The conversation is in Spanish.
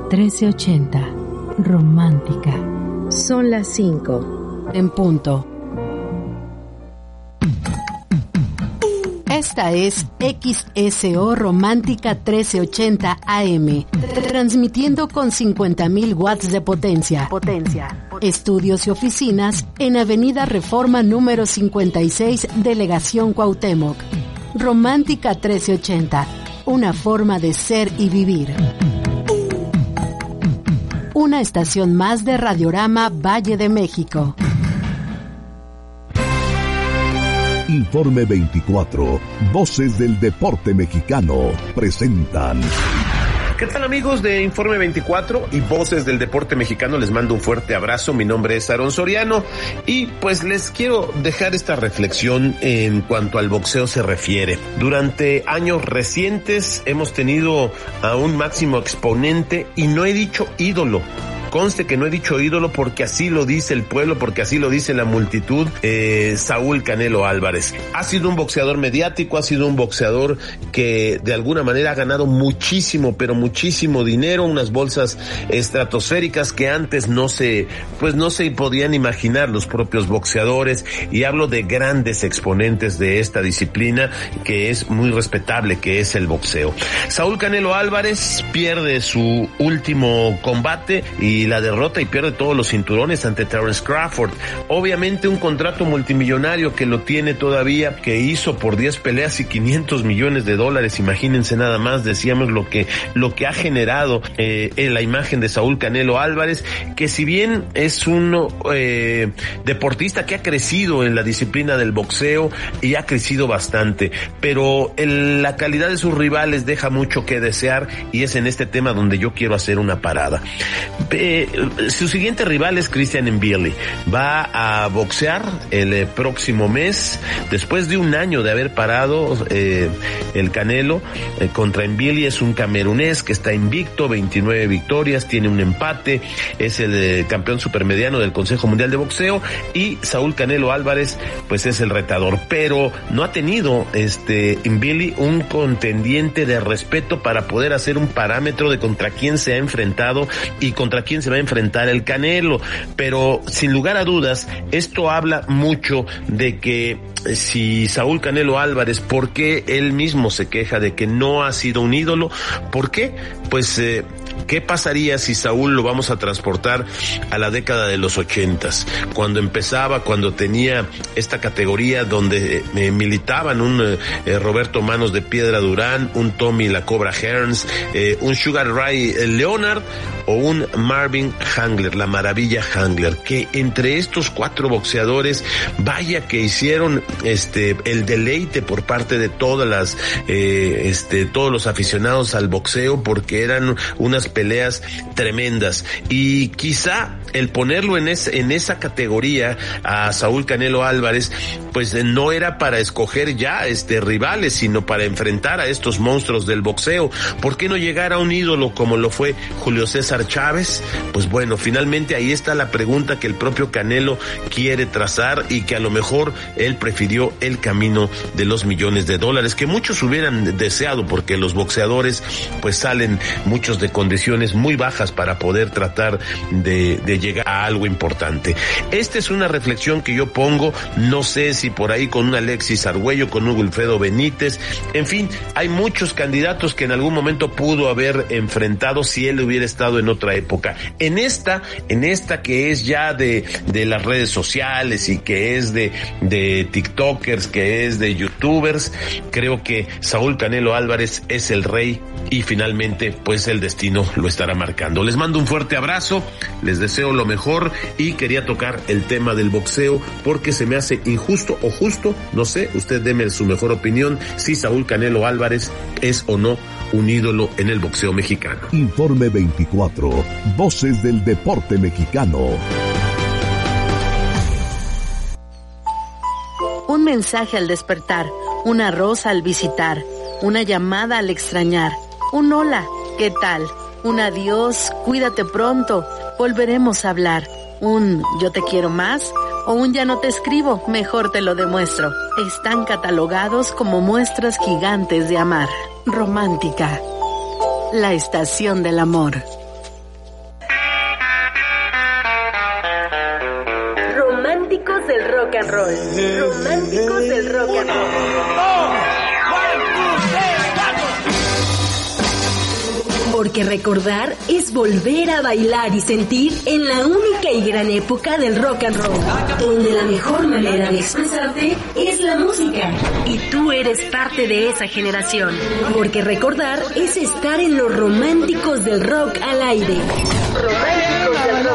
1380. Romántica. Son las 5 en punto. Esta es XSO Romántica 1380 AM, transmitiendo con 50.000 watts de potencia. Estudios y oficinas en Avenida Reforma número 56, Delegación Cuauhtémoc. Romántica 1380, una forma de ser y vivir. Una estación más de Radiorama Valle de México. Informe 24, Voces del Deporte Mexicano, presentan. ¿Qué tal, amigos de Informe 24 y Voces del Deporte Mexicano? Les mando un fuerte abrazo. Mi nombre es Aarón Soriano y pues les quiero dejar esta reflexión en cuanto al boxeo se refiere. Durante años recientes hemos tenido a un máximo exponente y no he dicho ídolo. Conste que no he dicho ídolo porque así lo dice el pueblo, porque así lo dice la multitud. Saúl Canelo Álvarez ha sido un boxeador mediático, ha sido un boxeador que de alguna manera ha ganado muchísimo, pero muchísimo dinero, unas bolsas estratosféricas que antes no se podían imaginar los propios boxeadores, y hablo de grandes exponentes de esta disciplina que es muy respetable, que es el boxeo. Saúl Canelo Álvarez pierde su último combate y la derrota, y pierde todos los cinturones ante Terence Crawford. Obviamente un contrato multimillonario que lo tiene todavía, que hizo por 10 peleas y $500 millones. Imagínense nada más, decíamos lo que ha generado en la imagen de Saúl Canelo Álvarez, que si bien es un deportista que ha crecido en la disciplina del boxeo y ha crecido bastante, pero la calidad de sus rivales deja mucho que desear, y es en este tema donde yo quiero hacer una parada. Su siguiente rival es Christian Mbilli. Va a boxear el próximo mes, después de un año de haber parado el Canelo contra Mbilli. Es un camerunés que está invicto, 29 victorias, tiene un empate, es el campeón supermediano del Consejo Mundial de Boxeo, y Saúl Canelo Álvarez pues es el retador, pero no ha tenido Mbilli un contendiente de respeto para poder hacer un parámetro de contra quién se ha enfrentado y contra quién se va a enfrentar el Canelo. Pero sin lugar a dudas, esto habla mucho de que si Saúl Canelo Álvarez, ¿por qué él mismo se queja de que no ha sido un ídolo? ¿Por qué? Pues ¿qué pasaría si Saúl lo vamos a transportar a la década de los 80s? Cuando empezaba, cuando tenía esta categoría donde militaban un Roberto Manos de Piedra Durán, un Tommy La Cobra Hearns, un Sugar Ray Leonard o un Marvin Hagler, la maravilla Hagler, que entre estos 4 boxeadores, vaya que hicieron el deleite por parte de todas las todos los aficionados al boxeo, porque eran unas peleas tremendas. Y quizá el ponerlo en esa categoría a Saúl Canelo Álvarez, pues no era para escoger ya rivales, sino para enfrentar a estos monstruos del boxeo. ¿Por qué no llegar a un ídolo como lo fue Julio César Chávez? Pues bueno, finalmente ahí está la pregunta que el propio Canelo quiere trazar, y que a lo mejor él prefirió el camino de los $millones, que muchos hubieran deseado, porque los boxeadores pues salen muchos de condiciones muy bajas para poder tratar de llegar a algo importante. Esta es una reflexión que yo pongo, no sé si por ahí con un Alexis Argüello, con un Wilfredo Benítez, en fin, hay muchos candidatos que en algún momento pudo haber enfrentado si él hubiera estado en otra época. En esta que es ya de las redes sociales y que es de TikTokers, que es de YouTubers, creo que Saúl Canelo Álvarez es el rey, y finalmente pues el destino lo estará marcando. Les mando un fuerte abrazo, les deseo lo mejor, y quería tocar el tema del boxeo porque se me hace injusto o justo, no sé, usted deme su mejor opinión, si Saúl Canelo Álvarez es o no un ídolo en el boxeo mexicano. Informe 24, Voces del Deporte Mexicano. Un mensaje al despertar, una rosa al visitar, una llamada al extrañar, un hola, ¿qué tal? Un adiós, cuídate pronto, volveremos a hablar, un yo te quiero más o un ya no te escribo, mejor te lo demuestro. Están catalogados como muestras gigantes de amar. Romántica, la estación del amor. rock and roll. Románticos del rock and roll. Porque recordar es volver a bailar y sentir en la única y gran época del rock and roll, donde la mejor manera de expresarte es la música. Y tú eres parte de esa generación. Porque recordar es estar en los románticos del rock al aire. Románticos del rock.